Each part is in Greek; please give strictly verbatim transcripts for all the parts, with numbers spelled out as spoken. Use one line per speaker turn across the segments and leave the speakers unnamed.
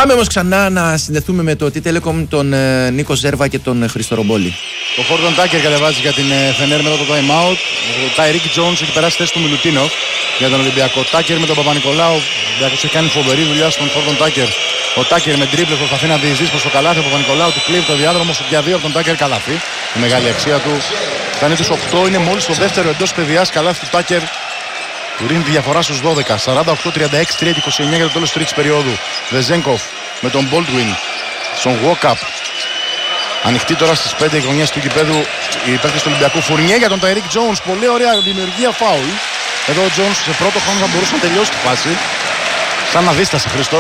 Πάμε όμως ξανά να συνδεθούμε με το τι Telecom, τον ε, Νίκο Ζέρβα και τον ε, Χρήστο Ρομπόλη.
Ο Φόρτον Τάκερ κατεβάζει για την Φενέρ μετά το time out. Ο Τάιρικ Τζόουνς έχει περάσει θέση του Μιλουτίνοφ για τον Ολυμπιακό. Τάκερ με τον Παπα-Νικολάου. Ο Ολυμπιακός έχει κάνει φοβερή δουλειά στον Φόρτον Τάκερ. Ο Τάκερ με τρίπλε προσπαθεί να διεισδύσει προς το καλάθι. Ο Παπα-Νικολάου του κλείβει το διάδρομο στο δια δύο από τον Τάκερ καλάθι. Η μεγάλη αξία του. Φτάνει τους οκτώ, είναι μόλις το δεύτερο εντός παιδιάς καλάθι του Τάκερ. Του ρίχνει τη διαφορά στους δώδεκα. σαράντα οκτώ τριάντα έξι τριάντα είκοσι εννέα για το τέλος της τρίτης περίοδου. Βεζένκοφ με τον Baldwin στον walk-up. Ανοιχτή τώρα στις πέντε γωνιές του γηπέδου η παίκτες του Ολυμπιακού. Φουρνιέ για τον Τάιρικ Τζόουνς. Πολύ ωραία δημιουργία φάουλ. Εδώ ο Τζόουνς σε πρώτο χρόνο θα μπορούσε να τελειώσει τη φάση. Σαν να δίστασε, Χριστό.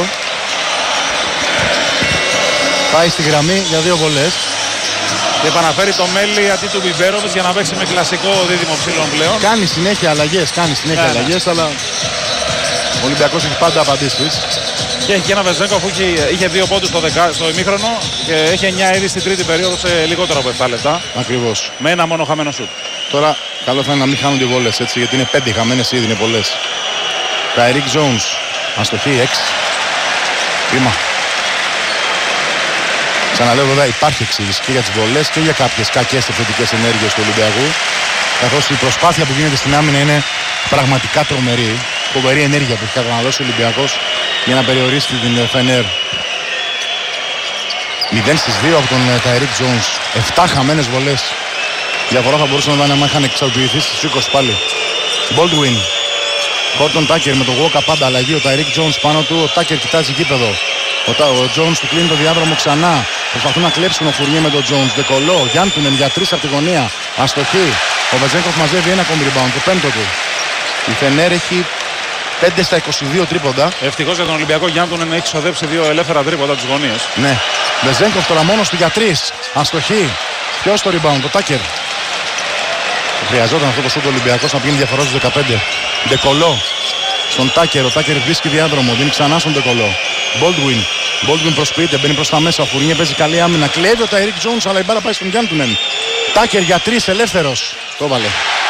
Πάει στη γραμμή για δύο βολές.
Και επαναφέρει το μέλι αντί του Μπιμπέροβιτς για να παίξει με κλασικό δίδυμο ψηλών πλέον.
Κάνει συνέχεια αλλαγές, κάνει συνέχεια yeah, αλλαγές, αλλά ο Ολυμπιακός έχει πάντα απαντήσεις.
Και έχει και ένα Βεζένκοφ που είχε, είχε δύο πόντους στο, στο ημίχρονο και έχει εννιά ήδη στην τρίτη περίοδο σε λιγότερο από επτά λεπτά.
Ακριβώς.
Με ένα μόνο χαμένο σουτ.
Τώρα καλό θα είναι να μην χάνουν οι βόλες έτσι, γιατί είναι πέντε χαμένες ήδη, είναι πολλές. Τάιρικ Τζόουνς, αστοχή έξι. Κρίμα. Ξαναλέω βέβαια υπάρχει εξήγηση και για τις βολές και για κάποιες κακές επιθετικές ενέργειες του Ολυμπιακού. Καθώς η προσπάθεια που γίνεται στην άμυνα είναι πραγματικά τρομερή. Φοβερή ενέργεια που έχει καταναλώσει ο Ολυμπιακός για να περιορίσει την Φενέρ. μηδέν στις δύο από τον Τάιρικ Τζόουνς. επτά χαμένες βολές. Διαφορά θα μπορούσε να δει αν είχαν εξαρτηθεί στις είκοσι πάλι. Baldwin. Φόρτον Τάκερ με το walk-up πάντα αλλαγή. Ο Τάιρικ Τζόουνς πάνω του. Ο Τάκερ κοιτάζει γήπεδο. Ο Τζόουνς του κλείνει το διάδρομο ξανά. Προσπαθούν να κλέψουν ο Φουρνιέ με τον Τζόουνς. Δεκολό. Γιάντουνεν για τρεις από τη γωνία. Αστοχή. Ο Βεζένκοφ μαζεύει ένα ακόμη rebound. Το πέμπτο του. Η Φενέρ έχει πέντε στα είκοσι δύο τρίποντα.
Ευτυχώς για τον Ολυμπιακό Γιάντουνεν έχει ξοδέψει δύο ελεύθερα τρίποντα τις γωνίες.
Ναι. Βεζένκοφ τώρα μόνος του για τρεις. Αστοχή. Ποιος το rebound. Το Τάκερ. Χρειαζόταν αυτό το σούτ ο Ολυμπιακός να πηγαίνει διαφορά στους δεκαπέντε. Δεκολό. Στον Τάκερ. Ο Τάκερ βρίσκει διάδρομο. Δίνει ξανά στον Δεκολό. Baldwin. Baldwin προσποιείται. Μπαίνει προς τα μέσα. Ο Φουρνιέ παίζει καλή άμυνα. Κλέβει ο Τάιρικ Τζόουνς, αλλά η μπάλα πάει στον Γιάντουνεν. Τάκερ για τρεις ελεύθερος. Το βάλε.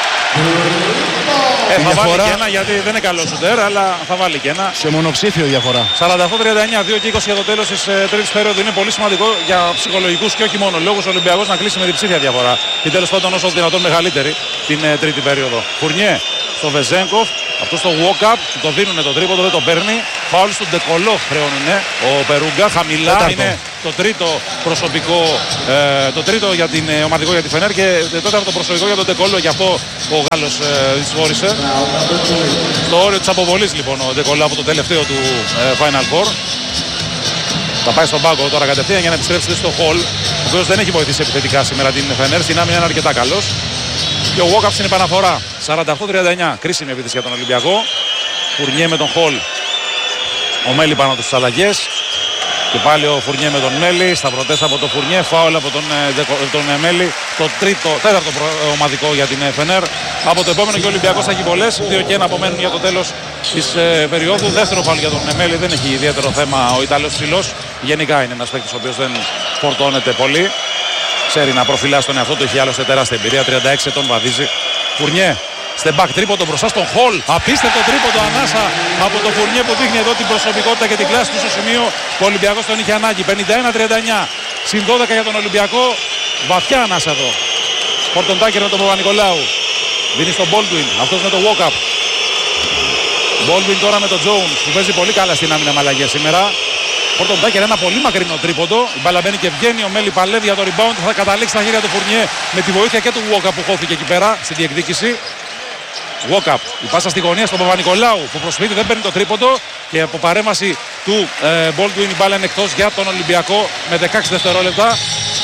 Ε, θα διαφορά... βάλει και ένα γιατί δεν είναι καλό σουτέρ, αλλά θα βάλει και ένα.
Σε μονοψήφιο διαφορά.
σαράντα οκτώ τριάντα εννέα, δύο και είκοσι για το τέλος της ε, τρίτης περίοδου. Είναι πολύ σημαντικό για ψυχολογικούς και όχι μόνο λόγους ο Ολυμπιακός να κλείσει με διψήφια διαφορά. Ή τέλος πάντων όσο δυνατόν μεγαλύτερη την ε, τρίτη περίοδο. Φουρνιέ στο Βεζένκοφ. Αυτό στο walk-up του το δίνουν το τρίποντο, δεν το παίρνει. Φάουλ στον Ντεκολό χρεώνουνε. Ο Περούγκα χαμηλά. Τέταρτο. Είναι το τρίτο προσωπικό, ε, το τρίτο για την ε, ομαδικό για τη Φενέρ και το τέταρτο προσωπικό για τον Ντεκολό. Γι' αυτό ο Γάλλος ε, δυσφόρησε. Στο όριο της αποβολής λοιπόν ο Ντεκολό από το τελευταίο του ε, Final Four. Θα πάει στον πάγκο τώρα κατευθείαν για να επιστρέψει στο Hall, ο οποίος δεν έχει βοηθήσει επιθετικά σήμερα την Φενέρ. Στην άμυνα είναι αρκετά καλός. Και ο walk-up στην επαναφορά. σαράντα οκτώ τριάντα εννέα. Κρίσιμη επίθεση για τον Ολυμπιακό. Φουρνιέ με τον Χολ. Ο Μέλι πάνω τους αλλαγές. Και πάλι ο Φουρνιέ με τον Μέλι. Σταυρωτές από τον Φουρνιέ. Φάουλ από τον, τον Μέλι. Το τρίτο, τέταρτο ομαδικό για την Φενέρ. Από το επόμενο και ο Ολυμπιακός θα έχει πολλές. δύο και ένα απομένουν για το τέλος της ε, περίοδου. Δεύτερο φάουλ για τον Μέλι. Δεν έχει ιδιαίτερο θέμα ο Ιταλός ψηλός. Γενικά είναι ένας παίκτης ο οποίος δεν φορτώνεται πολύ. Ξέρει να προφυλάσει τον εαυτό του, έχει άλλωστε τεράστια εμπειρία. τριάντα έξι ετών βαδίζει. Φουρνιέ, step back τρίποντο μπροστά στον Χολ. Απίστευτο τρίποντο ανάσα από το Φουρνιέ που δείχνει εδώ την προσωπικότητα και την κλάση του στο σημείο που ο Ολυμπιακός τον είχε ανάγκη. πενήντα ένα τριάντα εννέα. Συν δώδεκα για τον Ολυμπιακό. Βαθιά ανάσα εδώ. Φόρτον Τάκερ με τον Παπα-Νικολάου. Δίνει στον Baldwin. Αυτός με το walk-up. Baldwin τώρα με τον Jones που παίζει πολύ καλά στην άμυνα με αλλαγές σήμερα. Φόρτον Τάκερ ένα πολύ μακρινό τρίποντο. Η μπάλα μπαίνει και βγαίνει. Ο Μέλι παλεύει για το rebound. Θα καταλήξει στα χέρια του Φουρνιέ με τη βοήθεια και του walk-up που χώθηκε εκεί πέρα στη διεκδίκηση. Walk-up. Η πάσα στη γωνία στον Παπα-Νικολάου που προσποιείται, δεν παίρνει το τρίποντο. Και από παρέμβαση του ε, Baldwin η μπάλα είναι εκτός για τον Ολυμπιακό με δεκαέξι δευτερόλεπτα.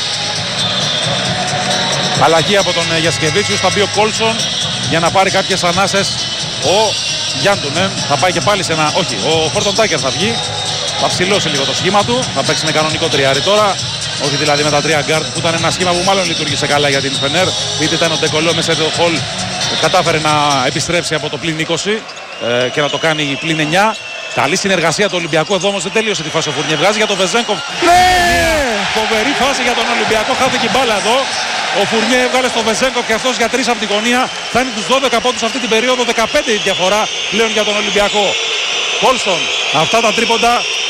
Αλλαγή από τον ε, Γιασκεβίτσιους. Θα μπει ο Κόλσον για να πάρει κάποιες ανάσες. Ο Γιάντουνεν θα πάει και πάλι σε ένα. Όχι, ο Φόρτον Τάκερ θα βγει. Θα ψηλώσει λίγο το σχήμα του. Θα παίξει με κανονικό τριάρι τώρα. Όχι δηλαδή με τα τρία γκάρτ που ήταν ένα σχήμα που μάλλον λειτουργήσε καλά για την Φενέρ. Είτε ήταν ο Ντεκολό μέσα στο Χολ. Κατάφερε να επιστρέψει από το πλην είκοσι ε, και να το κάνει πλην εννιά. Καλή συνεργασία του Ολυμπιακού. Εδώ όμως δεν τελείωσε τη φάση ο Φουρνιέ. Βγάζει για τον Βεζένκοφ. Ναι! Φοβερή φάση για τον Ολυμπιακό. Χάθηκε η μπάλα εδώ. Ο Φουρνιέ έβγαλε στο Βεζένκοφ και αυτός για τρεις από την γωνία. Φτάνει τους δώδεκα πόντους αυτή την περίοδο. δεκαπέντε η διαφορά πλέον για τον Ολυμπιακό. Κόλσον. Αυτά τα τρίποντα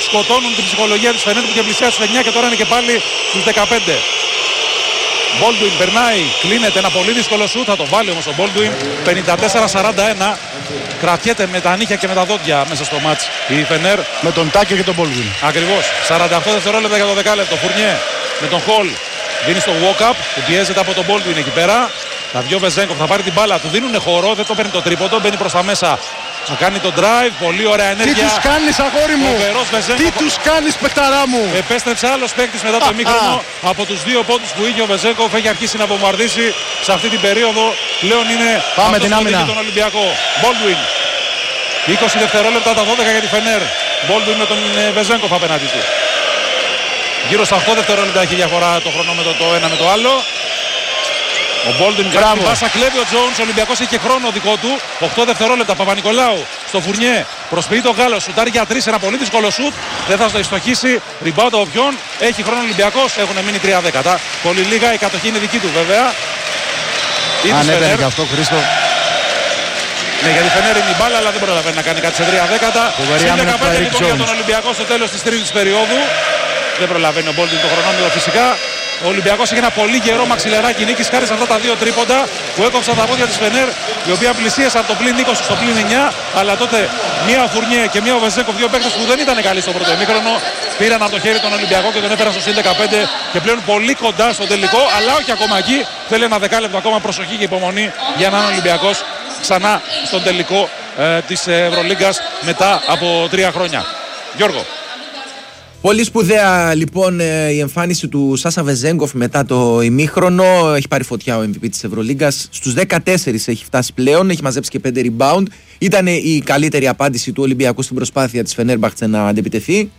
σκοτώνουν την ψυχολογία της Φενέρ που και πλησιάζει στους εννιά και τώρα είναι και πάλι στους δεκαπέντε. Baldwin περνάει, κλείνεται ένα πολύ δύσκολο σουτ, θα το βάλει όμως ο Baldwin. πενήντα τέσσερα σαράντα ένα. Κρατιέται με τα νύχια και με τα δόντια μέσα στο μάτς η Φενέρ.
Με τον Τάκερ και τον Baldwin.
Ακριβώς. σαράντα οκτώ δευτερόλεπτα για το δεκάλεπτο. Φουρνιέ με τον Χολ. Δίνει στο walk-up που πιέζεται από τον Baldwin εκεί πέρα. Τα δυο Βεζέγκοφ θα πάρει την μπάλα, του δίνουν χώρο, δεν το παίρνει το τρίποντο, μπαίνει προς τα μέσα. Θα κάνει τον drive, πολύ ωραία ενέργεια.
Τι τους κάνεις αγόρι μου, τι τους κάνεις παιχταρά μου.
Επέστρεψε άλλος παίκτης μετά το ημίχρονο. Από τους δύο πόντους που είχε ο Βεζέγκοφ έχει αρχίσει να βομβαρδίσει σε αυτή την περίοδο. Πλέον είναι
πάμε την άμυνα.
Τον Ολυμπιακό. Baldwin. είκοσι δευτερόλεπτα τα δώδεκα για τη Φενέρ. Baldwin με τον Βεζέγκοφ απέναντι του. Γύρω στα οκτώ δευτερόλεπτα έχει διαφορά το χρονόμετρο το ένα με το άλλο. Ο Baldwin κάνει την πάσα, κλέβει ο Jones, ο Ολυμπιακός έχει και χρόνο δικό του. οκτώ δευτερόλεπτα, Παπα-Νικολάου στο Φουρνιέ. Προσποιεί το Γάλλο, σουτάρει για τρία, ένα πολύ δύσκολο σουτ. Δεν θα στο στοχίσει, rebound ο Βιόν. Έχει χρόνο ο Ολυμπιακός, έχουν μείνει τρία δέκατα. Πολύ λίγα, η κατοχή είναι δική του βέβαια.
Αν έπαιρνε και αυτό, Χρήστο.
Ναι, γιατί Φενέρ είναι η μπάλα, αλλά δεν προλαβαίνει να κάνει κάτι σε τρία δέκατα. Συν δεκαπέντε λοιπόν για τον Ολυμπιακό στο τέλος της τρίτης περίοδου. Δεν προλαβαίνει ο Baldwin το χρονόμετρο φυσικά. Ο Ολυμπιακός έχει ένα πολύ γερό μαξιλεράκι νίκης χάρη σε αυτά τα δύο τρίποντα που έκοψαν τα πόδια της Φενέρ, η οποία πλησίασε από το πλήν είκοσι στο πλήν εννιά. Αλλά τότε μία ο Φουρνιέ και μία ο Βεζέγκοφ, δύο παίκτες που δεν ήταν καλοί στο πρώτο ημίχρονο, πήραν από το χέρι τον Ολυμπιακό και τον έφεραν στο συν δεκαπέντε και πλέον πολύ κοντά στο τελικό. Αλλά όχι ακόμα εκεί. Θέλει ένα δεκάλεπτο ακόμα προσοχή και υπομονή για να είναι ο Ολυμπιακός ξανά στον τελικό ε, της Ευρωλίγκας μετά από τρία χρόνια. Γιώργο.
Πολύ σπουδαία λοιπόν η εμφάνιση του Σάσα Βεζέγκοφ μετά το ημίχρονο. Έχει πάρει φωτιά ο εμ βι πι της Ευρωλίγκας. Στους δεκατέσσερα έχει φτάσει πλέον, έχει μαζέψει και πέντε rebound. Ήταν η καλύτερη απάντηση του Ολυμπιακού στην προσπάθεια της Φενέρμπαχτσε να αντεπιτεθεί.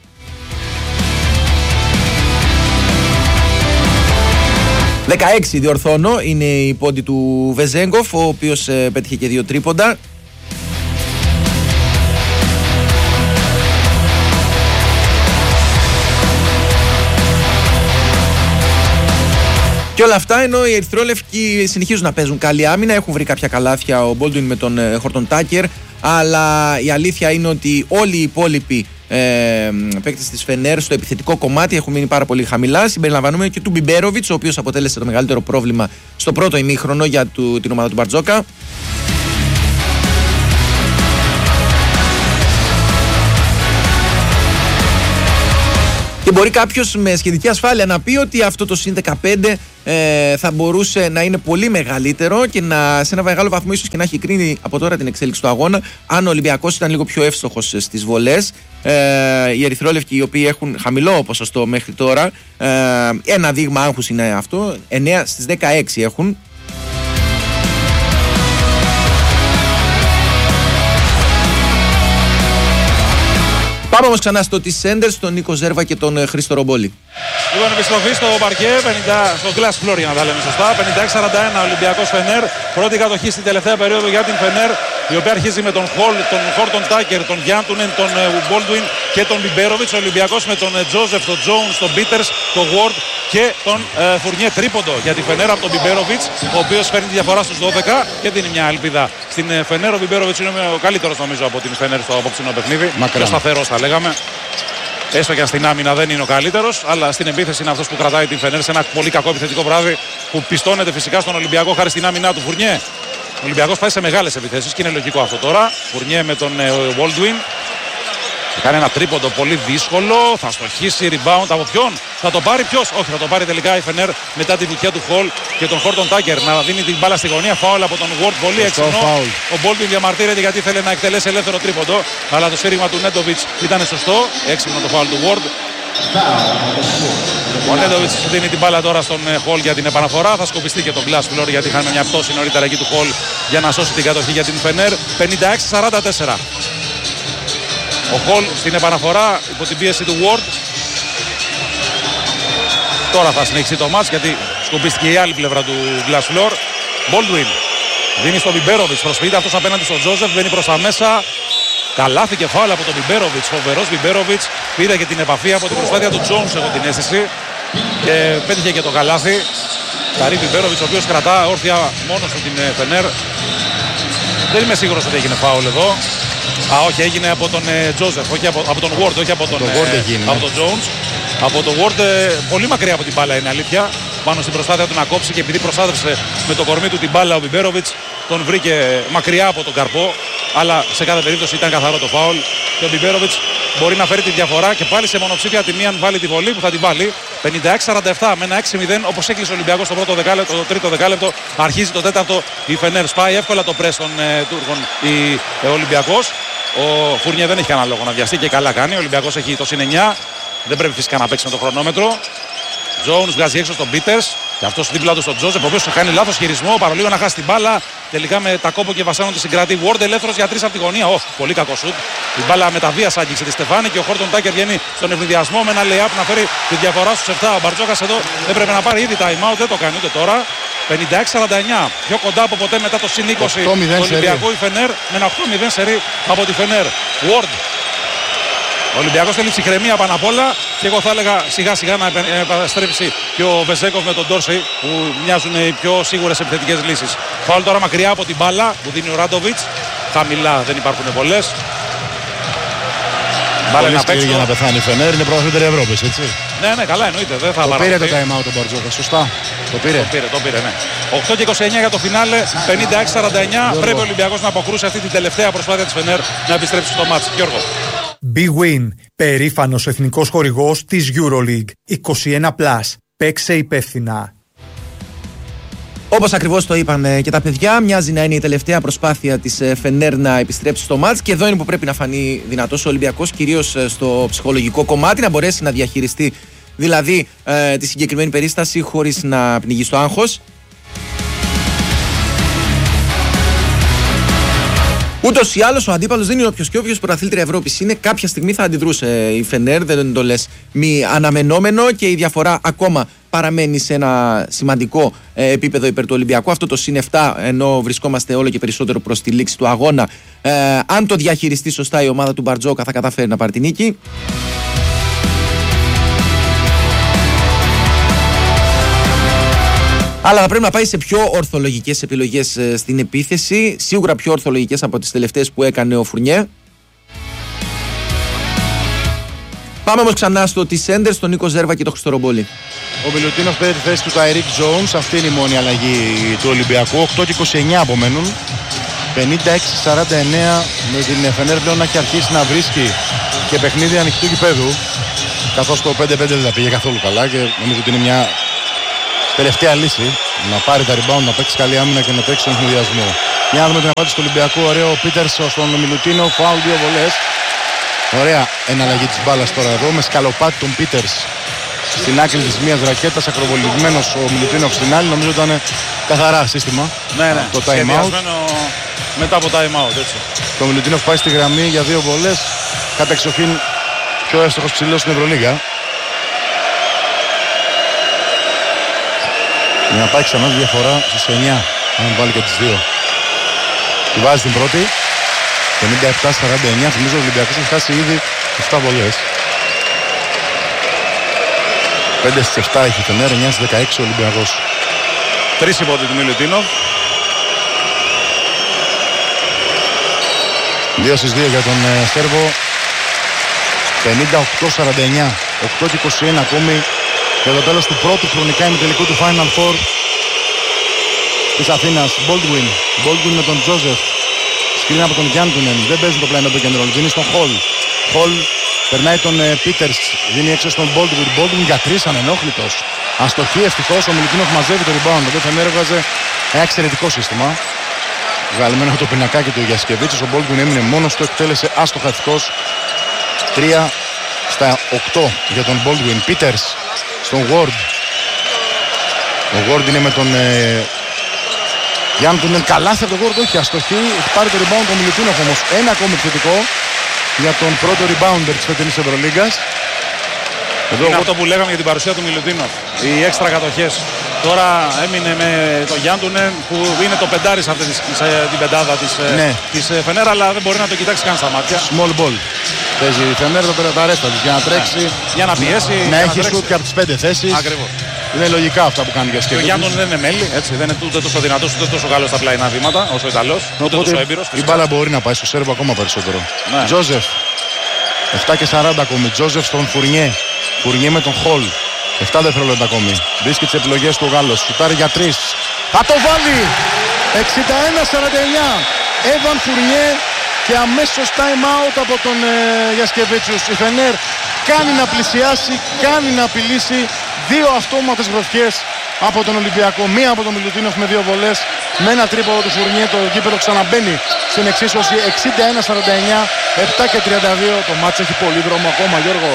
δεκαέξι διορθώνω, είναι η πόντη του Βεζέγκοφ, ο οποίος ε, πέτυχε και δύο τρίποντα. Και όλα αυτά ενώ οι ερυθρόλευκοι συνεχίζουν να παίζουν καλή άμυνα, έχουν βρει κάποια καλάθια ο Baldwin με τον Χόρτον Τάκερ, αλλά η αλήθεια είναι ότι όλοι οι υπόλοιποι ε, παίκτες της Φενέρ στο επιθετικό κομμάτι έχουν μείνει πάρα πολύ χαμηλά, συμπεριλαμβανομένου και του Μπιμπέροβιτς, ο οποίος αποτέλεσε το μεγαλύτερο πρόβλημα στο πρώτο ημίχρονο για του, την ομάδα του Μπαρτζόκα. Και μπορεί κάποιος με σχετική ασφάλεια να πει ότι αυτό το συν δεκαπέντε ε, θα μπορούσε να είναι πολύ μεγαλύτερο και να, σε ένα μεγάλο βαθμό ίσως και να έχει κρίνει από τώρα την εξέλιξη του αγώνα αν ο Ολυμπιακός ήταν λίγο πιο εύστοχος στις βολές. Ε, οι ερυθρόλευκοι οι οποίοι έχουν χαμηλό ποσοστό μέχρι τώρα, ε, ένα δείγμα άγχους είναι αυτό, εννέα στις δεκαέξι έχουν. Πάμε όμως ξανά στο Τις Σέντερς, τον Νίκο Ζέρβα και τον Χρήστο Ρομπόλη.
Λοιπόν, επιστροφή στο παρκέ, πενήντα, στο glass floor για να τα λέμε σωστά. πενήντα έξι σαράντα ένα Ολυμπιακός Φενέρ. Πρώτη κατοχή στην τελευταία περίοδο για την Φενέρ, η οποία αρχίζει με τον Χολ, τον Χόρτον Τάκερ, τον Γιάντουνεν, τον Baldwin και τον Μπιμπέροβιτς. Ο Ολυμπιακός με τον Τζόζεφ, τον Τζόουνς, τον Πίτερς, τον Ward και τον ε, Φουρνιέ. Τρίποντο για τη Φενέρ από τον Μπιμπέροβιτς, ο οποίος φέρνει τη διαφορά στους δώδεκα και δίνει μια ελπίδα στην Φενέρ. Ο Μπιμπέροβιτς είναι ο καλύτερος νομίζω από την Φενέρ στο απόψινο παιχνίδι. Πιο σταθερός θα λέγαμε. Έστω και αν στην άμυνα δεν είναι ο καλύτερος, αλλά στην επίθεση είναι αυτός που κρατάει την Φενέρ σε ένα πολύ κακό επιθετικό βράδυ που πιστώνεται φυσικά στον Ολυμπιακό χάρη στην άμυνά του. Φουρνιέ. Ο Ολυμπιακός πάει σε μεγάλες επιθέσεις και είναι λογικό αυτό τώρα. Φουρνιέ με τον Baldwin. Θα κάνει ένα τρίποντο πολύ δύσκολο. Θα στοχίσει rebound από ποιον? Θα το πάρει ποιος? Όχι, θα το πάρει τελικά η Φενέρ μετά τη βουτιά του Χολ και τον Χόρτον Τάκερ να δίνει την μπάλα στη γωνία. Φάουλ από τον Ward. Πολύ έξυπνο. Ο Baldwin διαμαρτύρεται γιατί θέλει να εκτελέσει ελεύθερο τρίποντο. Αλλά το σφύριγμα του Νέντοβιτς ήταν σωστό. Έξυπνο το φάουλ του Ward. Ο Νέντοβιτς δίνει την μπάλα τώρα στον Χολ για την επαναφορά. Θα σκοπιστεί και τον glass floor γιατί είχαμε μια πτώση νωρίτερα εκεί του Χολ για να σώσει την κατοχή για την Φενέρ. πενήντα έξι σαράντα τέσσερα. Ο Χολ στην επαναφορά υπό την πίεση του Ward. Τώρα θα συνεχίσει το μάτς γιατί σκουπίστηκε η άλλη πλευρά του glass floor. Baldwin δίνει στον Μπιμπέροβιτς. Προσποιείται αυτός απέναντι στον Τζόζεφ. Μπαίνει προς τα μέσα. Καλάθι και φάουλ από τον Μπιμπέροβιτς. Φοβερός Μπιμπέροβιτς. Πήρε και την επαφή από την προσπάθεια του Τζόνς, έχω την αίσθηση. Και πέτυχε και το καλάθι. Καρύ Μπιμπέροβιτς, ο οποίος κρατά όρθια μόνος του την Φενέρ. Δεν είμαι σίγουρος ότι έγινε φάουλ εδώ. Α, όχι, έγινε από τον Τζόζεφ, όχι από, από τον Ward, όχι από τον,
το
ε, από τον Jones. Από τον Ward ε, πολύ μακριά από την μπάλα είναι αλήθεια. Πάνω στην προσπάθεια του να κόψει και επειδή προστάτευσε με το κορμί του την μπάλα ο Μπιμπέροβιτς, τον βρήκε μακριά από τον καρπό. Αλλά σε κάθε περίπτωση ήταν καθαρό το φάουλ. Και ο Μπιμπέροβιτς μπορεί να φέρει τη διαφορά και πάλι σε μονοψήφια τη μία αν βάλει τη βολή που θα την βάλει. πενήντα έξι σαράντα επτά με ένα έξι μηδέν, όπως έκλεισε ο Ολυμπιακός στο πρώτο δεκάλεπτο, το τρίτο δεκάλεπτο. Αρχίζει το τέταρτο. Η Φενέρ σπάει εύκολα το πρες των ε, Τούρκων η ε, Ολυμπιακός. Ο Φουρνιέ δεν έχει κανένα λόγο να βιαστεί και καλά κάνει. Ο Ολυμπιακός έχει το συν εννιά. Δεν πρέπει φυσικά να παίξει με το χρονόμετρο. Jones βγάζει έξω στον Πίτερς. Και αυτός δίπλα του στον Τζόζεφ, ο οποίος κάνει λάθος χειρισμό. Παρολίγο να χάσει την μπάλα. Τελικά με τα κόπο και βασάνων τη συγκρατεί. Ward ελεύθερος για τρεις από τη γωνία. Oh, πολύ κακό σουτ. Η μπάλα με τα βίας άγγιξε τη Στεφάνη και ο Χόρτον Τάκερ βγαίνει στον ευνηδιασμό με ένα lay-up να φέρει τη διαφορά στους επτά. Ο Μπαρτζόκας εδώ έπρεπε να πάρει ήδη time out. Δεν το κάνει ούτε τώρα. πενήντα έξι σαράντα εννιά. Πιο κοντά από ποτέ μετά το συν είκοσι του Ολυμπιακού η Φενέρ με ένα οκτώ μηδέν σερί από τη Φενέρ. Ward. Ο Ολυμπιακός θέλει ψυχραιμία πάνω απ' όλα και εγώ θα έλεγα σιγά σιγά να επιστρέψει και ο Βεζέκοφ με τον Ντόρσεϊ που μοιάζουν οι πιο σίγουρες επιθετικές λύσεις. Φάουλ τώρα μακριά από την μπάλα που δίνει ο Ράντοβιτς. Χαμηλά δεν υπάρχουν πολλές.
Πολύ σκληρή για να πεθάνει η Φενέρ, είναι πρωταθλήτρια Ευρώπης, έτσι.
Ναι, ναι, καλά εννοείται. Δεν θα
το πήρε το time out ο Μπαρτζόκας, σωστά. Το πήρε.
Το πήρε, το πήρε, ναι. οκτώ και είκοσι εννιά για το φινάλε, πενήντα έξι σαράντα εννιά. Πρέπει ο Ολυμπιακός να αποκρούσει αυτή την τελευταία προσπάθεια της Φενέρ να επιστρέψει στο μάτς. Γιώργο.
Big Win, περήφανος εθνικός χορηγός της EuroLeague. είκοσι ένα συν. Παίξε υπεύθυνα.
Όπως ακριβώς το είπαν και τα παιδιά, μοιάζει να είναι η τελευταία προσπάθεια της Φενέρ να επιστρέψει στο μάτς και εδώ είναι που πρέπει να φανεί δυνατός ο Ολυμπιακός, κυρίως στο ψυχολογικό κομμάτι, να μπορέσει να διαχειριστεί δηλαδή ε, τη συγκεκριμένη περίσταση χωρίς να πνιγεί στο άγχος. Ούτως ή άλλως ο αντίπαλος δεν είναι όποιος και όποιος πρωταθλήτρια Ευρώπης είναι. Κάποια στιγμή θα αντιδρούσε η Φενέρ, δεν το λες μη αναμενόμενο και η διαφορά ακόμα παραμένει σε ένα σημαντικό ε, επίπεδο υπέρ του Ολυμπιακού. Αυτό το συν επτά, ενώ βρισκόμαστε όλο και περισσότερο προς τη λήξη του αγώνα. Ε, αν το διαχειριστεί σωστά η ομάδα του Μπαρτζόκα θα καταφέρει να πάρει την νίκη. Αλλά θα πρέπει να πάει σε πιο ορθολογικές επιλογές ε, στην επίθεση. Σίγουρα πιο ορθολογικές από τις τελευταίες που έκανε ο Φουρνιέ. Πάμε όμως ξανά στο Τισέντερ, στον Νίκο Ζέρβα και τον Χριστορομπόλη.
Ο Μιλουτίνοφ πήρε τη θέση του Ταϊρίκ Τζόουνς. Αυτή είναι η μόνη αλλαγή του Ολυμπιακού. οκτώ και είκοσι εννιά απομένουν. πενήντα έξι σαράντα εννέα με την Φενέρ πλέον να έχει αρχίσει να βρίσκει και παιχνίδι ανοιχτού γηπέδου. Καθώς το πέντε πέντε δεν τα πήγε καθόλου καλά και νομίζω ότι είναι μια τελευταία λύση να πάρει τα rebound, να παίξει καλή άμυνα και να τρέξει στον συνδυασμό. Για να δούμε την απάντηση του Ολυμπιακού. Ωραίο Πίτερς στον Μιλουτίνοφ. Φάουλ, δύο βολές. Ωραία εναλλαγή της μπάλας τώρα εδώ με σκαλοπάτι τον Πίτερς στην άκρη της μίας ρακέτας, ακροβολισμένος ο Μιλουτίνοφ στην άλλη. Νομίζω ήταν καθαρά σύστημα.
Ναι, ναι,
το time out.
Μετά από time out, έτσι.
Το Μιλουτίνοφ πάει στη γραμμή για δύο βολές. Κατά εξοχήν πιο εύστοχος ψηλός στην Ευρωλίγα. Για να πάει ξανά τη διαφορά στις εννιά. Αν βάλει και τις δύο. Τη βάζει την πρώτη. πενήντα επτά σαράντα εννιά. Θυμίζω ο Ολυμπιακός έχει φτάσει ήδη επτά βολές. πέντε στις επτά έχει Φενέρ, εννιά στις δεκαέξι ο Ολυμπιακός.
Τρεις υπότι του Μιλουτίνοφ.
δύο στις δύο για τον ε, Σέρβο. πενήντα οκτώ σαράντα εννιά. οκτώ και είκοσι ένα ακόμη για το τέλος του πρώτου χρονικά ημιτελικού του Final Four της Αθήνας. Baldwin. Baldwin με τον Τζόζεφ. Σκριν από τον Γιάντουνεν. Δεν παίζουν το πλάνο του κέντρο. Δίνει στον Χολ. Χολ περνάει τον Πίτερς. Δίνει έξω στον Baldwin. Baldwin για τρεις ανενόχλητος. Αστοχή ευτυχώς. Ο Μιλουτίνοφ μαζεύει το rebound. Ο Φενέρ έβγαζε ένα εξαιρετικό σύστημα. Βγαλμένο από το πινακάκι του Γιασκεβίτσης. Ο Baldwin έμεινε μόνος του. Εκτέλεσε άστοχα ευτυχώς. τρία στα οκτώ για τον Baldwin. Πίτερς στον Ward. Ο Ward είναι με τον ε, Γιάντουνεν. Καλάθι από τον Ward, όχι αστοχή. Έχει πάρει το rebound τον Μιλουτίνοφ όμως. Ένα ακόμη επιθετικό για τον πρώτο rebounder της φετινής Ευρωλίγκας.
Εδώ είναι εγώ... αυτό που λέγαμε για την παρουσία του Μιλουτίνοφ. Οι έξτρα κατοχές. Τώρα έμεινε με τον Γιάντουνεν που είναι το πεντάρι σε αυτή την πεντάδα της,
ναι.
της Φενέρ, αλλά δεν μπορεί να το κοιτάξει καν στα μάτια.
Small ball. Παίζει η Φενέρ το τα ρέστα της για να τρέξει.
Ναι. Για να πιέσει.
Να
για
έχει σουτ και από τις πέντε θέσεις.
Ακριβώς.
είναι λογικά αυτά που κάνει για
Και ο
σκέψη.
Γιάννων δεν είναι μέλη, έτσι. Δεν είναι ούτε τόσο δυνατός ούτε τόσο καλός στα πλαϊνά βήματα όσο ο Ιταλός. Ούτε τόσο έμπειρος.
Η μπάλα μπορεί να πάει στο Σέρβο ακόμα περισσότερο.
Ναι.
Τζόζεφ. επτά και σαράντα ακόμη. Τζόζεφ στον Φουρνιέ. Φουρνιέ με τον Χολ. επτά δευτερόλεπτα ακόμη. Βρίσκει τις επιλογές του ο Γάλλος. Σουτάρει για τρεις. Θα το βάλει! εξήντα ένα σαράντα εννιά. Έβαν Φουρνιέ και αμέσως time out από τον ε, Γιασκεβίτσιους. Η Φενέρ κάνει να πλησιάσει, κάνει να απειλήσει. Δύο αυτόματες γροθιές από τον Ολυμπιακό. Μία από τον Μιλουτίνοφ με δύο βολές. Με ένα τρίποδο του Φουρνιέ το γήπεδο ξαναμπαίνει στην εξίσωση. εξήντα ένα σαράντα εννιά, επτά και τριάντα δύο. Το μάτσο έχει πολύ δρόμο ακόμα, Γιώργο.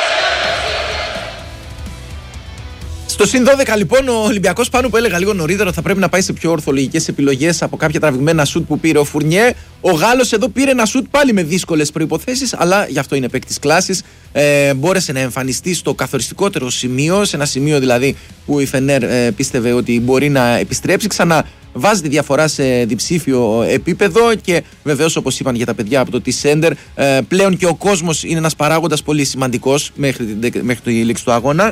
Στο συν δώδεκα λοιπόν ο Ολυμπιακός, πάνω που έλεγα λίγο νωρίτερα, θα πρέπει να πάει σε πιο ορθολογικές επιλογές από κάποια τραβηγμένα σουτ που πήρε ο Φουρνιέ. Ο Γάλλος εδώ πήρε ένα σουτ πάλι με δύσκολες προϋποθέσεις, αλλά γι' αυτό είναι παίκτης κλάσης. Ε, μπόρεσε να εμφανιστεί στο καθοριστικότερο σημείο, σε ένα σημείο δηλαδή που η Φενέρ ε, πίστευε ότι μπορεί να επιστρέψει. Ξανά βάζει τη διαφορά σε διψήφιο επίπεδο και βεβαίως, όπως είπαν για τα παιδιά από το T-Center, ε, πλέον και ο κόσμος είναι ένας παράγοντας πολύ σημαντικός μέχρι, μέχρι τη λήξη του αγώνα.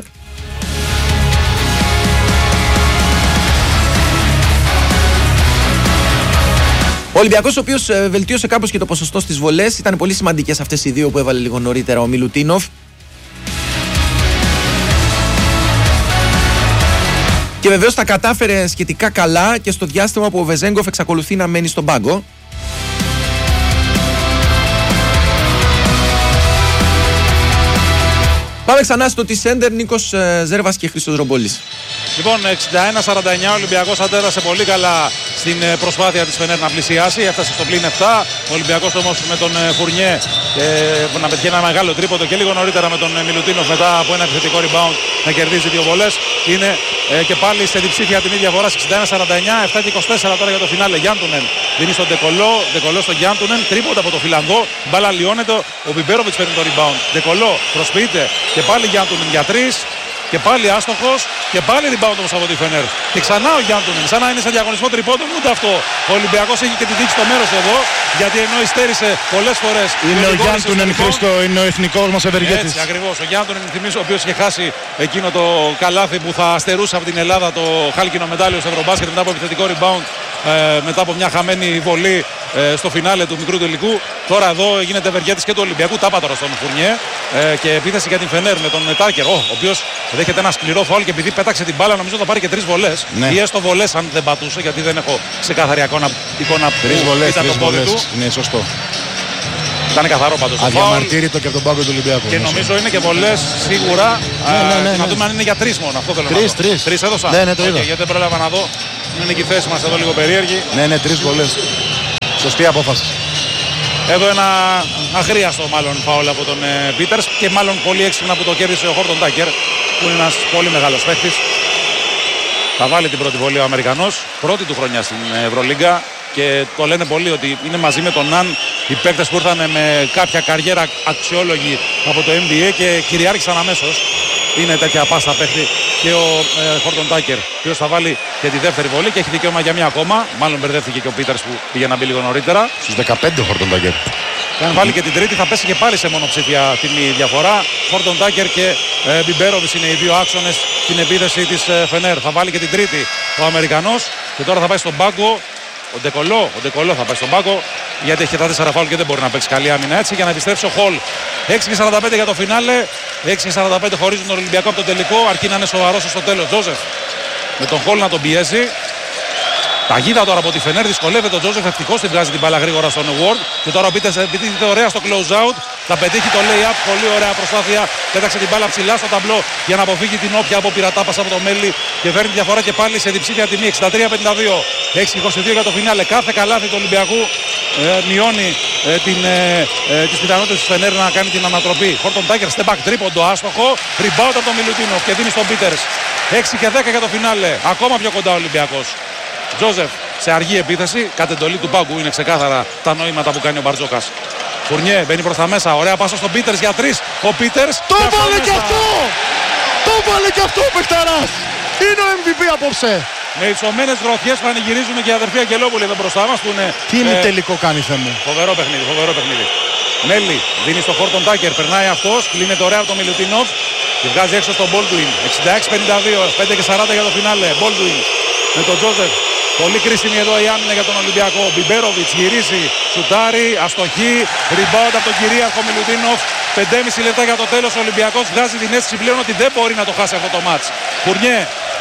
Ο Ολυμπιακός, ο οποίος ε, βελτίωσε κάπως και το ποσοστό στις βολές, ήταν πολύ σημαντικές αυτές οι δύο που έβαλε λίγο νωρίτερα ο Μιλουτίνοφ. Και βεβαίως τα κατάφερε σχετικά καλά και στο διάστημα που ο Βεζέγκοφ εξακολουθεί να μένει στον πάγκο. Πάμε ξανά στο T-Center, Νίκος ε, Ζέρβας και Χρήστος Ρομπόλης.
Λοιπόν, εξήντα ένα σαράντα εννιά, ο Ολυμπιακός αντέδρασε πολύ καλά στην προσπάθεια της Φενέρ να πλησιάσει. Έφτασε στο πλήν επτά. Ο Ολυμπιακός όμως με τον Φουρνιέ ε, να πετυχαίνει ένα μεγάλο τρίποντο και λίγο νωρίτερα με τον Μιλουτίνοφ μετά από ένα επιθετικό rebound να κερδίζει δύο βολές. Είναι ε, και πάλι σε διψήφια τιμή διαφορά εξήντα ένα σαράντα εννιά, επτά και είκοσι τέσσερα τώρα για το φινάλε. Γιάντουνεν δίνει στον Ντεκολό, Ντεκολό στον Γιάντουνεν, τρίποντα από το Φιλανδό. Μπάλα λιώνεται, ο Μπιμπέροβιτς παίρνει το rebound. Ντεκολό προσποιείται και πάλι Γιάντουνεν για τρεις. Και πάλι άστοχος και πάλι rebound όμως από τη Φενέρ. Και ξανά ο Γιάντουνεν, σαν να είναι σε διαγωνισμό τριπώντων, ούτε αυτό. Ο Ολυμπιακός έχει και τη δείξει στο μέρος εδώ, γιατί ενώ υστέρησε πολλές φορές.
Είναι ο Γιάντουνεν, Χρήστο, είναι ο εθνικός μας ευεργέτης.
Έτσι ακριβώς. Ο Γιάντουνεν, θυμίζω, ο οποίος είχε χάσει εκείνο το καλάθι που θα στερούσε από την Ελλάδα το χάλκινο μετάλλιο στο Ευρωμπάσκετ μετά από επιθετικό rebound. Ε, μετά από μια χαμένη βολή ε, στο φινάλε του μικρού τελικού. Τώρα εδώ γίνεται ευεργέτης και του Ολυμπιακού. Τάπα τώρα στον Φουρνιέ ε, και επίθεση για την Φενέρ με τον Τάκερ, ο, ο οποίος δέχεται ένα σκληρό φάουλ και επειδή πέταξε την μπάλα νομίζω θα πάρει και τρεις βολές. Ναι. Ή έστω βολές αν δεν πατούσε, γιατί δεν έχω ξεκάθαρη εικόνα, εικόνα
τρεις βολές,
ήταν
τρεις
το πόδι
βολές.
του.
Είναι σωστό.
Ήταν καθαρό πάντως.
Αδιαμαρτύρητο και από τον πάγκο του Ολυμπιακού.
Και νομίζω είναι και βολές σίγουρα.
Ναι, ναι, ναι, ναι.
Να δούμε αν είναι για τρεις μόνο. Αυτό θέλω
τρεις,
να δω.
Τρεις,
τρεις έδωσα.
Ναι, ναι, το είδα.
Okay, γιατί δεν πρόλαβα να δω. Είναι και η θέση μας εδώ λίγο περίεργη.
Ναι, ναι, τρεις βολές. Σωστή απόφαση.
Εδώ ένα αχρίαστο μάλλον φάουλ από τον Πίτερς και μάλλον πολύ έξυπνα που το κέρδισε ο Χόρτον Τάκερ, που είναι ένας πολύ μεγάλος παίκτης. Θα βάλει την πρώτη βολή ο Αμερικανός, πρώτη του χρονιά στην Ευρωλίγκα και το λένε πολλοί ότι είναι μαζί με τον Ναν οι παίκτες που ήρθαν με κάποια καριέρα αξιόλογη από το N B A και κυριάρχησαν αμέσως. Είναι τέτοια πάστα παίκτη και ο Χόρτον Τάκερ, ο οποίος θα βάλει και τη δεύτερη βολή και έχει δικαίωμα για μία ακόμα. Μάλλον μπερδεύτηκε και ο Πίτερς που πήγε να μπει λίγο νωρίτερα.
Στους δεκαπέντε ο Χόρτον Τάκερ.
Και αν βάλει και την τρίτη θα πέσει και πάλι σε μονοψήφια τιμή διαφορά. Χόρτον Τάκερ και ε, Μπιμπέροβιτς είναι οι δύο άξονες στην επίθεση της ε, Φενέρ. Θα βάλει και την τρίτη ο Αμερικανός και τώρα θα πάει στον πάγκο. Ο Ντεκολό, ο Ντεκολό θα πάει στον πάγκο γιατί έχει τα τέσσερα φάουλ και δεν μπορεί να παίξει καλή άμυνα έτσι για να επιστρέψει ο Χολ. έξι και σαράντα πέντε για το φινάλε. έξι και σαράντα πέντε χωρίζουν τον Ολυμπιακό από το τελικό. Αρκεί να είναι σοβαρός στο τέλος. Τζόζεφ με τον Χολ να τον πιέζει. Παγίδα τώρα από τη Φενέρ, δυσκολεύεται ο Τζόζεφ, ευτυχώς την βγάζει την μπάλα γρήγορα στον Ward. Και τώρα ο Πίτερς επιτίθεται ωραία στο close out. Θα πετύχει το lay-up, πολύ ωραία προσπάθεια. Πέταξε την μπάλα ψηλά στο ταμπλό για να αποφύγει την όποια απόπειρα τάπας από το Μέλι. Και φέρνει τη διαφορά και πάλι σε διψήφια τιμή εξήντα τρία πενήντα δύο. έξι είκοσι δύο για το φινάλε. Κάθε καλάθι του Ολυμπιακού ε, μειώνει ε, την, ε, ε, τις πιθανότητες της Φενέρ να κάνει την ανατροπή. Χόρτον Τάκερ, step back, τρίποντο, άστοχο. Rebound από τον Μιλουτίνοφ και δίνει στον Πίτερς. έξι και δέκα για το φινάλε. Ακόμα πιο κοντά ο Ολυμπιακός. Τζόζεφ σε αργή επίθεση, κατ' εντολή του πάγκου είναι ξεκάθαρα τα νοήματα που κάνει ο Μπαρτζόκας. Φουρνιέ μπαίνει προς τα μέσα, ωραία πάσα στον Πίτερς για τρεις. Ο Πίτερς
το βάλε κι αυτό! Το βάλε κι αυτό ο παιχταράς! Είναι ο εμ βι πι απόψε!
Με υψωμένες γροθιές πανηγυρίζουμε και η αδερφή Αγγελόπουλη εδώ μπροστά μας που είναι.
Τι είναι
ε,
τελικό κάνει θέμα.
Φοβερό παιχνίδι, φοβερό παιχνίδι. Μέλι δίνει στο Χόρτον Τάκερ, περνάει αυτός, κλείνεται ωραία από τον Μιλουτίνοφ. Και βγάζει έξω στον Baldwin. εξήντα έξι πενήντα δύο, πέντε και σαράντα για το φινάλε. Baldwin με τον Τζόζεφ. Πολύ κρίσιμη εδώ η άμυνα για τον Ολυμπιακό. Μπιμπέροβιτς γυρίζει, σουτάρει, αστοχή. Rebound από τον κυρίαρχο Μιλουτίνοφ. πέντε και μισό λεπτά για το τέλος. Ο Ολυμπιακός βγάζει την αίσθηση πλέον ότι δεν μπορεί να το χάσει αυτό το μάτς. Φουρνιέ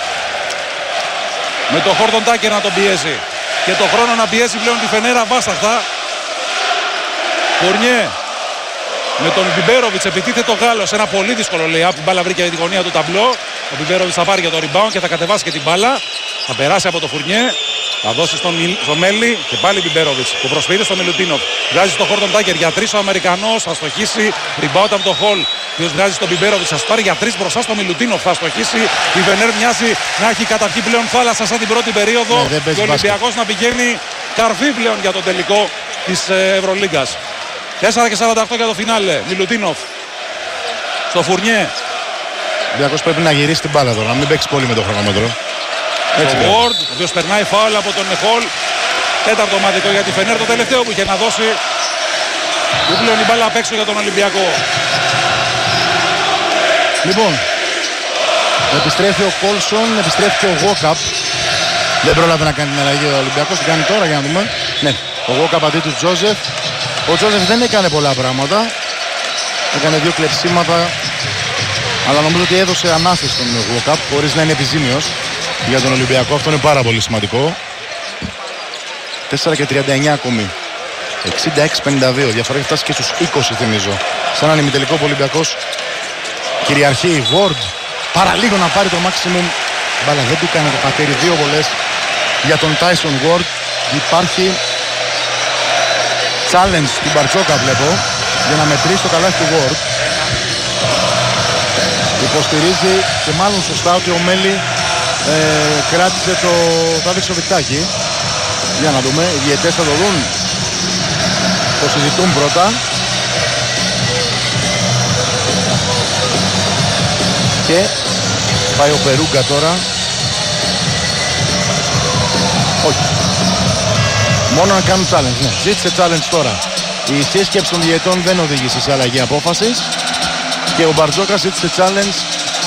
με τον Χόρτον Τάκερ να τον πιέζει. Και το χρόνο να πιέσει πλέον τη Φενέρα βάσταχτα. Φουρνιέ με τον Μπιμπέροβιτς επιτίθεται το Γάλλος. Ένα πολύ δύσκολο λέει. Την μπάλα βρήκε τη γωνία του ταμπλό. Ο Μπιμπέροβιτς θα πάρει για το rebound και θα κατεβάσει και την μπάλα. Θα περάσει από το Φουρνιέ. Θα δώσει στον, στο Μέλι και πάλι Μπιμπέροβιτς που προσποιείται στο Μιλουτίνοφ. Βγάζει στο Χόρτον Τάκερ για τρεις ο Αμερικανός. Θα στοχίσει. Rebound από το Χολ. Ποιος βγάζει στον Μπιμπέροβιτς. Θα πάρει για τρεις μπροστά στο Μιλουτίνοφ. Θα στοχίσει. Η Βενέρ μοιάζει να έχει καταρχεί πλέον θάλασσα σαν την πρώτη περίοδο.
Ναι,
και ο Ολυμπιακός να πηγαίνει καρφί πλέον για τον τελικό της Ευρωλίγκας. τέσσερα και σαράντα οκτώ για το φινάλε. Μιλουτίνοφ στο Φουρνιέ.
Ο Ολυμπιακός πρέπει να γυρίσει την μπάλα τώρα, να μην παίξει πολύ με το χρονόμετρο.
Έτσι, ο Ward, ο οποίος περνάει φάουλ από τον Χολ. Τέταρτο ομαδικό για τη Φενέρ, το τελευταίο που είχε να δώσει. Που πλέον η μπάλα απ' έξω για τον Ολυμπιακό.
Λοιπόν, επιστρέφει ο Κόλσον, επιστρέφει και ο Γόκαπ. Δεν πρόλαβε να κάνει την αλλαγή ο Ολυμπιακός, την κάνει τώρα για να δούμε. Ναι, ο Γόκαπ αντί του Τζόζεφ. Ο Τζόζεφ δεν έκανε πολλά πράγματα. Έκανε δύο κλεψίματα. Αλλά νομίζω ότι έδωσε ανάσταση στον Γόκαπ χωρίς να είναι επιζήμιος για τον Ολυμπιακό. Αυτό είναι πάρα πολύ σημαντικό. τέσσερα και τριάντα εννιά ακόμη. εξήντα έξι πενήντα δύο. Διαφορά έχει φτάσει και στους είκοσι θυμίζω. Σαν έναν ημιτελικό που ο Ολυμπιακός κυριαρχεί. Ward παραλίγο να πάρει το maximum. Μπάλα δεν του κάνει το πατέρι. Δύο βολές για τον Tyson Ward. Υπάρχει challenge του Μπαρτζόκα βλέπω για να μετρήσει το καλάθι του Ward. Υποστηρίζει και μάλλον σωστά ότι ο Μέλι ε, κράτησε το, το άδειξο δικτάκι. Για να δούμε, οι διαιτές θα το δουν. Το συζητούν πρώτα. Και πάει ο Περούγκα τώρα. Όχι. Μόνο να κάνουν challenge, ναι. Ζήτησε challenge τώρα. Η σύσκεψη των διαιτών δεν οδήγησε σε αλλαγή απόφασης. Και ο Μπαρτζόκας ζήτησε challenge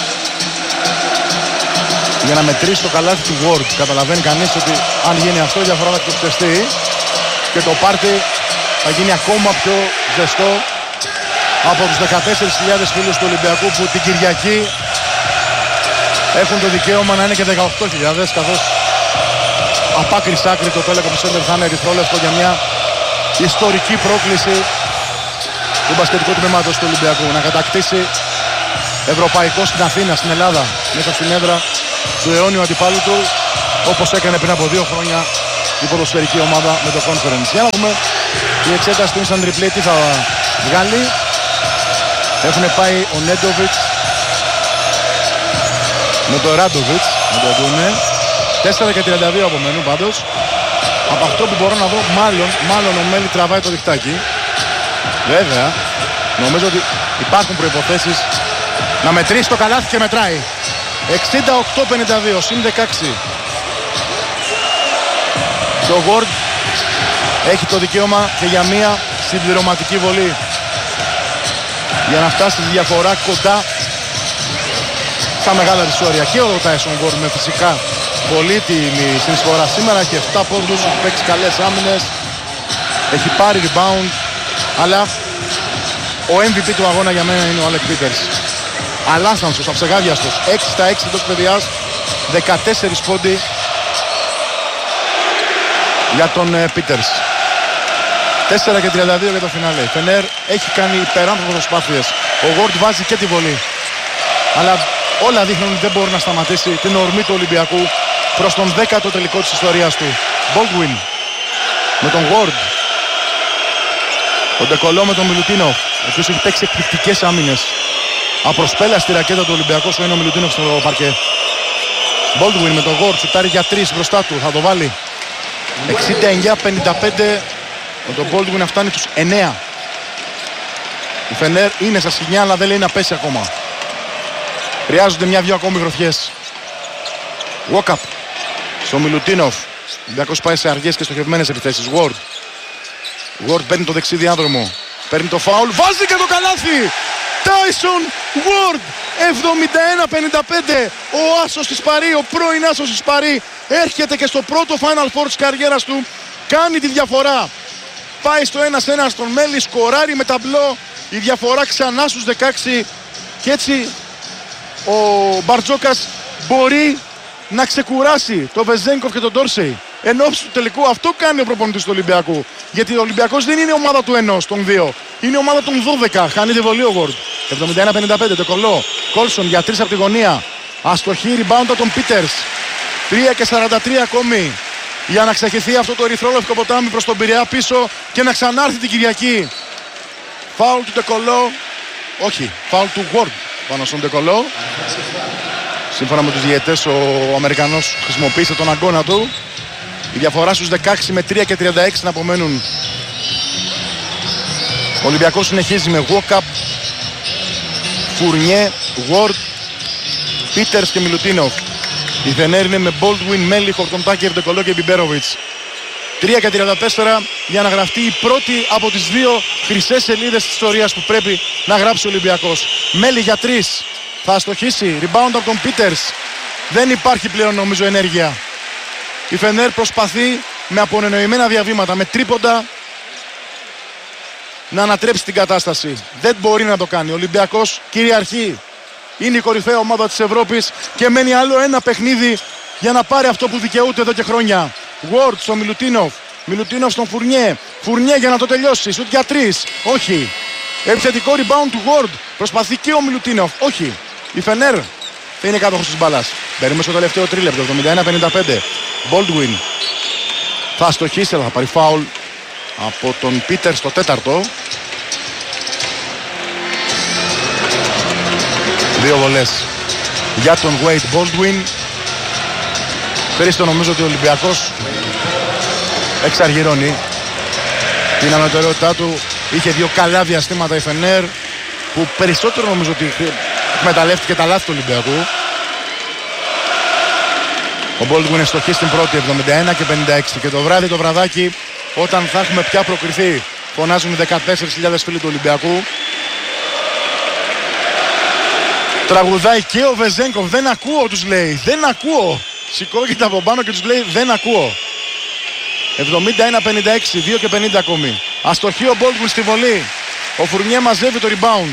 για να μετρήσει το καλάθι του Ward. Καταλαβαίνει κανείς ότι αν γίνει αυτό η διαφορά θα ξεπιστεί και το πάρτι θα γίνει ακόμα πιο ζεστό από τους δεκατέσσερις χιλιάδες φίλους του Ολυμπιακού που την Κυριακή έχουν το δικαίωμα να είναι και δεκαοκτώ χιλιάδες, καθώς απ' άκρη σ' άκρη το Telecom Center θα είναι ερυθρόλευκο για μια ιστορική πρόκληση του μπασκετικού τμήματος του Ολυμπιακού να κατακτήσει ευρωπαϊκό στην Αθήνα, στην Ελλάδα, μέσα στην έδρα του αιώνιου αντιπάλου του, όπως έκανε πριν από δύο χρόνια η ποδοσφαιρική ομάδα με το Conference. Για να δούμε η εξέταση του Instant Replay τι θα βγάλει. Έχουν πάει ο Νέντοβιτς με το Ράντοβιτς να το δούμε. τέσσερα και τριάντα δύο από μενού πάντως. Από αυτό που μπορώ να δω, μάλλον, μάλλον ο Μέλι τραβάει το δικτάκι. Βέβαια, νομίζω ότι υπάρχουν προϋποθέσεις να μετρήσει το καλάθι και μετράει. εξήντα οκτώ πενήντα δύο, συν δεκαέξι. Και ο Ward έχει το δικαίωμα και για μία συμπληρωματική βολή για να φτάσει τη διαφορά κοντά στα μεγάλα της όρια. Και ο Tyson Ward με φυσικά πολύτιμη συνεισφορά σήμερα. Έχει επτά πόντους, έχει παίξει καλές άμυνες, έχει πάρει rebound, αλλά ο εμ βι πι του αγώνα για μένα είναι ο Alec Peters. Αλάσανσος, αψεγάδιαστος, έξι στα έξι εντός παιδιάς, δεκατέσσερις πόντι για τον Peters. τέσσερα και τριάντα δύο για το φινάλε. Η Φενέρ έχει κάνει υπεράνθρωπες προσπάθειες. Ο Ward βάζει και τη βολή. Αλλά όλα δείχνουν ότι δεν μπορεί να σταματήσει την ορμή του Ολυμπιακού προς τον δέκατο τελικό της ιστορίας του. Baldwin με τον Ward. Ο Ντεκολό με τον Μιλουτίνοφ, ο οποίος έχει παίξει εκπληκτικές άμυνες. Απροσπέλαστη ρακέτα του Ολυμπιακού στο είναι ο Μιλουτίνοφ στο παρκέ. Baldwin με τον Ward, σουτάρει για τρεις μπροστά του, θα το βάλει. εξήντα εννιά πενήντα πέντε. Με τον Baldwin να φτάνει τους εννέα. Η Φενέρ είναι στα σκηνιά, αλλά δεν λέει να πέσει ακόμα. Χρειάζονται μια-δυο ακόμη γροθιές. Walk-up στο Μιλουτίνοφ. Ο Ολυμπιακός πάει σε αργές και στοχευμένες επιθέσεις. Ward. Ward παίρνει το δεξί διάδρομο. Παίρνει το φάουλ. Βάζει και το καλάθι! Tyson Ward. εβδομήντα ένα πενήντα πέντε. Ο άσος της Παρί, ο πρώην άσος της Παρί, έρχεται και στο πρώτο Final Four της καριέρας του. Κάνει τη διαφορά. Πάει στο ένα ένα στον Μέλη, σκοράρει με ταμπλό. Η διαφορά ξανά στους δεκαέξι. Και έτσι ο Μπαρτζόκας μπορεί να ξεκουράσει το Βεζένκοφ και τον Ντόρσεϊ. Εν ώψη του τελικού αυτό κάνει ο προπονητής του Ολυμπιακού. Γιατί ο Ολυμπιακός δεν είναι ομάδα του ενός, των δύο. Είναι ομάδα των δώδεκα. Χάνει τη βολή ο Ward. εβδομήντα ένα πενήντα πέντε. Τεκολό. Κόλσον για τρεις από τη γωνία. Αστοχή rebound από τον Πίτερς. τρία και σαράντα τρία ακόμη. Για να ξεχυθεί αυτό το ερυθρόλευκο ποτάμι προς τον Πειραιά πίσω και να ξανάρθει την Κυριακή. Φάουλ του Τεκολό. Όχι. Φάουλ του Ward πάνω στον Τεκολό. Σύμφωνα με τους διαιτές ο Αμερικανός χρησιμοποίησε τον αγκώνα του. Η διαφορά στους δεκαέξι με τρία και τριάντα έξι να απομένουν. Ο Ολυμπιακός συνεχίζει με walk-up, Φουρνιέ, Ward, Πίτερς και Μιλουτίνοφ. Η Φενέρ είναι με Baldwin, Μέλι, Χορτοντάκερ, Ντεκολό και Μπιμπέροβιτς. τρία και τριάντα τέσσερα για να γραφτεί η πρώτη από τις δύο χρυσές σελίδες της ιστορίας που πρέπει να γράψει ο Ολυμπιακός. Μέλι για τρεις. Θα αστοχίσει. Rebound από τον Πίτερς. Δεν υπάρχει πλέον νομίζω ενέργεια. Η Φενέρ προσπαθεί με απονενοημένα διαβήματα, με τρίποντα να ανατρέψει την κατάσταση. Δεν μπορεί να το κάνει. Ο Ολυμπιακός κυριαρχεί. Είναι η κορυφαία ομάδα της Ευρώπης και μένει άλλο ένα παιχνίδι για να πάρει αυτό που δικαιούται εδώ και χρόνια. Ward στον Μιλουτίνοφ. Μιλουτίνοφ στον Φουρνιέ. Φουρνιέ για να το τελειώσει. Σουτ για τρεις. Όχι. Επιθετικό rebound του Ward. Προσπαθεί και ο Μιλουτίνοφ. Όχι. Η Φενέρ θα είναι κάτοχος της μπάλας. Μπαίνουμε στο τελευταίο τρίλεπτο. εβδομήντα ένα πενήντα πέντε. Baldwin θα αστοχίσει, αλλά θα πάρει φάουλ από τον Πίτερ στο τέταρτο. Δύο βολές για τον Wade Baldwin. Χρήστο, νομίζω ότι ο Ολυμπιακός εξαργυρώνει την ανωτερότητά του. Είχε δύο καλά διαστήματα η Φενέρ που περισσότερο νομίζω ότι εκμεταλλεύτηκε τα λάθη του Ολυμπιακού. Ο Baldwin εστοχεί στην πρώτη, εβδομήντα ένα και πενήντα έξι. Και το βράδυ το βραδάκι, όταν θα έχουμε πια προκριθεί, φωνάζουν οι δεκατέσσερις χιλιάδες φίλοι του Ολυμπιακού. Τραγουδάει και ο Βεζένκοφ. Δεν ακούω, τους λέει. Δεν ακούω. Σηκώγεται από πάνω και τους λέει δεν ακούω. εβδομήντα ένα πενήντα έξι, δύο και πενήντα ακόμη. Αστοχεί ο Baldwin στη βολή. Ο Φουρνιέ μαζεύει το rebound.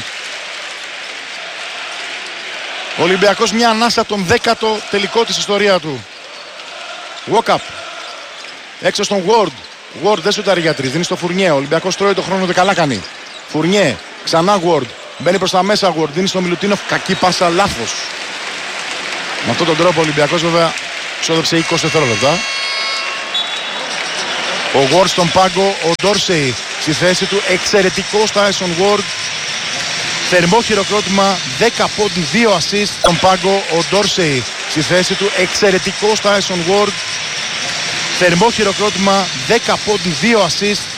Ο Ολυμπιακός μια ανάσα τον δέκατο τελικό της ιστορία του. Walk up. Έξω στον Ward. Ward δεν σουτάρει για τρεις. Δίνει στο Φουρνιέ. Ο Ολυμπιακός τρώει το χρόνο, δεν καλά κάνει. Φουρνιέ. Ξανά Ward. Μπαίνει προς τα μέσα Ward. Δίνει στο Μιλουτίνοφ. Κακή πάσα, λάθος. Με αυτόν τον τρόπο ο Ολυμπιακός βέβαια ξόδεψε είκοσι δευτερόλεπτα. Ο Ward στον πάγκο. Ο Ντόρσεϊ στη θέση του. Εξαιρετικός Tyson Ward. Θερμό χειροκρότημα, δέκα πόντι, δύο assist στον πάγκο. Ο Ντόρσεϊ στη θέση του. Εξαιρετικός Tyson Ward. Θερμό χειροκρότημα, δέκα πόντι, δύο assist.